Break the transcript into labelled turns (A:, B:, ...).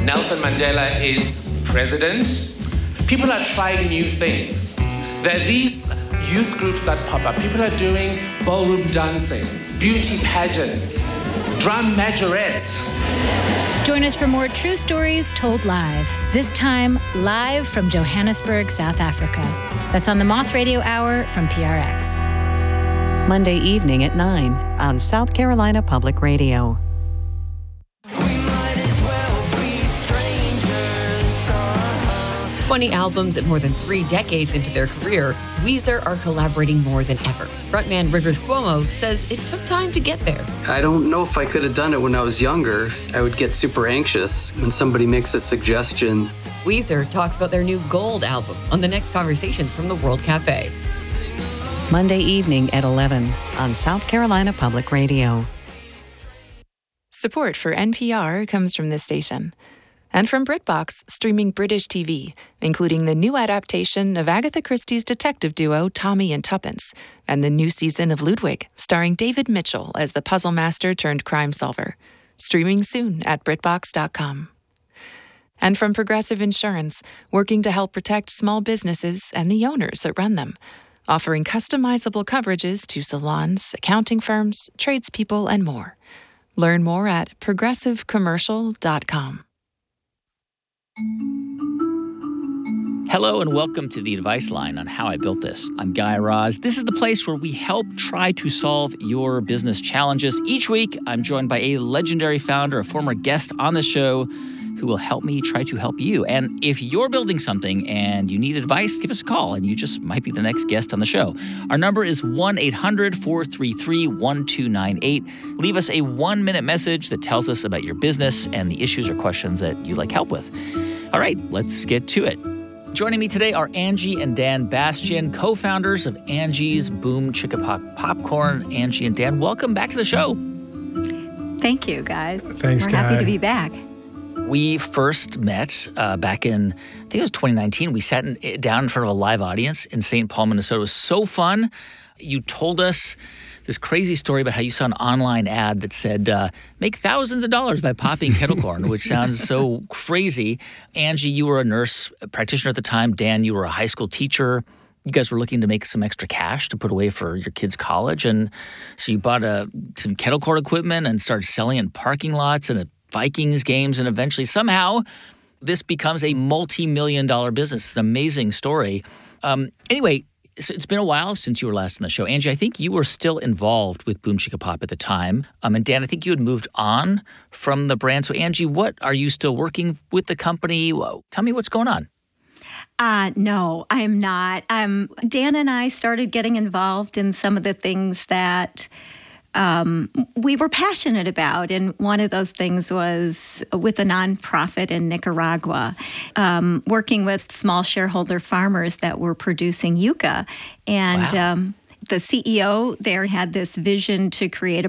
A: Nelson Mandela is president. People are trying new things. There are these youth groups that pop up. People are doing ballroom dancing, beauty pageants, drum majorettes.
B: Join us for more true stories told live. This time, live from Johannesburg, South Africa. That's on the Moth Radio Hour from PRX.
C: Monday evening at 9 on South Carolina Public Radio.
D: 20 albums and more than 3 decades into their career, Weezer are collaborating more than ever. Frontman Rivers Cuomo says it took time to get there.
E: I don't know if I could have done it when I was younger. I would get super anxious when somebody makes a suggestion.
D: Weezer talks about their new Gold album on the next Conversations from the World Cafe.
C: Monday evening at 11 on South Carolina Public Radio.
F: Support for NPR comes from this station. And from BritBox, streaming British TV, including the new adaptation of Agatha Christie's detective duo Tommy and Tuppence, and the new season of Ludwig, starring David Mitchell as the puzzle master turned crime solver. Streaming soon at BritBox.com. And from Progressive Insurance, working to help protect small businesses and the owners that run them, offering customizable coverages to salons, accounting firms, tradespeople, and more. Learn more at progressivecommercial.com.
G: Hello and welcome to the Advice Line on How I Built This. I'm Guy Raz. This is the place where we help try to solve your business challenges. Each week, I'm joined by a legendary founder, a former guest on the show, who will help me try to help you. And if you're building something and you need advice, give us a call and you just might be the next guest on the show. Our number is 1-800-433-1298. Leave us a 1-minute message that tells us about your business and the issues or questions that you'd like help with. All right, let's get to it. Joining me today are Angie and Dan Bastian, co-founders of Angie's Boom Chicka Popcorn. Angie and Dan, welcome back to the show.
H: Thank you, guys.
I: Thanks,
H: We're
I: Guy.
H: happy to be back.
G: We first met back in, I think it was 2019. We sat down in front of a live audience in St. Paul, Minnesota. It was so fun. You told us this crazy story about how you saw an online ad that said, make thousands of dollars by popping kettle corn, which sounds so crazy. Angie, you were a nurse practitioner at the time. Dan, you were a high school teacher. You guys were looking to make some extra cash to put away for your kids' college. And so you bought some kettle corn equipment and started selling it in parking lots and at Vikings games. And eventually, somehow, this becomes a multi-million-dollar business. It's an amazing story. Anyway, so it's been a while since you were last on the show. Angie, I think you were still involved with Boom Chicka Pop at the time. And Dan, I think you had moved on from the brand. So Angie, are you still working with the company? Tell me what's going on.
H: No, I am not. Dan and I started getting involved in some of the things that we were passionate about. And one of those things was with a nonprofit in Nicaragua, working with small shareholder farmers that were producing yucca. And the CEO there had this vision to create a